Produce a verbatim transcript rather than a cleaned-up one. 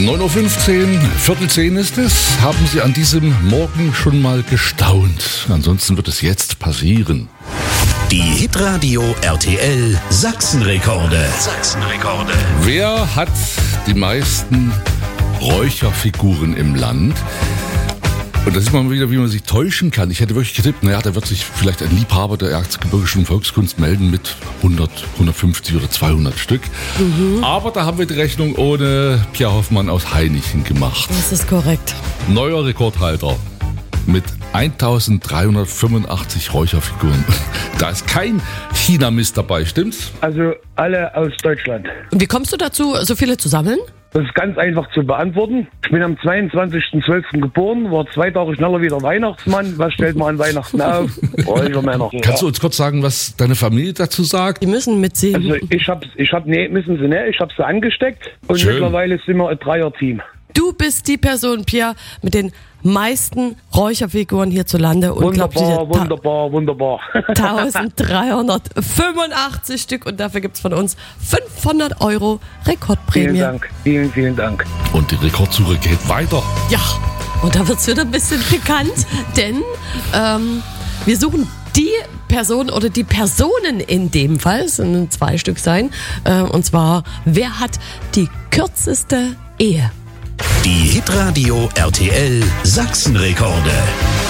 neun Uhr fünfzehn, Viertel zehn ist es. Haben Sie an diesem Morgen schon mal gestaunt? Ansonsten wird es jetzt passieren. Die Hitradio R T L Sachsenrekorde. Sachsenrekorde. Wer hat die meisten Räucherfiguren im Land? Und da sieht man wieder, wie man sich täuschen kann. Ich hätte wirklich getippt, naja, da wird sich vielleicht ein Liebhaber der erzgebirgischen Volkskunst melden mit hundert, hundertfünfzig oder zweihundert Stück. Mhm. Aber da haben wir die Rechnung ohne Pierre Hoffmann aus Hainichen gemacht. Das ist korrekt. Neuer Rekordhalter mit eintausenddreihundertfünfundachtzig Räucherfiguren. Da ist kein China-Mist dabei, stimmt's? Also alle aus Deutschland. Und wie kommst du dazu, so viele zu sammeln? Das ist ganz einfach zu beantworten. Ich bin am zweiundzwanzigsten zwölften geboren, war zwei Tage schneller wieder Weihnachtsmann. Was stellt man an Weihnachten auf? Räuchermänner. Kannst du uns kurz sagen, was deine Familie dazu sagt? Die müssen mitsehen. Also ich hab's, ich hab, nee, müssen sie nicht. Ich hab's sie angesteckt und Schön. Mittlerweile sind wir ein Dreier-Team. Du bist die Person, Pierre, mit den meisten Räucherfiguren hierzulande. Wunderbar, wunderbar, wunderbar. eintausenddreihundertfünfundachtzig Stück und dafür gibt's von uns fünfhundert Euro Rekordprämie. Vielen Dank, vielen, vielen Dank. Und die Rekordsuche geht weiter. Ja, und da wird's wieder ein bisschen pikant, denn ähm, wir suchen die Person oder die Personen in dem Fall, es sollen zwei Stück sein, äh, und zwar, wer hat die kürzeste Ehe? Die Hitradio R T L Sachsenrekorde.